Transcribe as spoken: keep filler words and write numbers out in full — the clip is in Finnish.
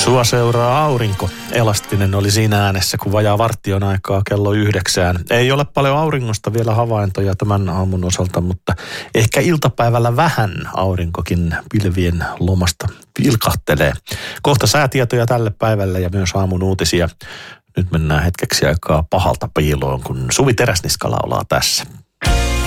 Sua seuraa aurinko. Elastinen oli siinä äänessä, kun vajaa varttion aikaa kello yhdeksään. Ei ole paljon auringosta vielä havaintoja tämän aamun osalta, mutta ehkä iltapäivällä vähän aurinkokin pilvien lomasta vilkahtelee. Kohta säätietoja tälle päivälle ja myös aamun uutisia. Nyt mennään hetkeksi aikaa pahalta piiloon, kun Suvi Teräsniska laulaa tässä.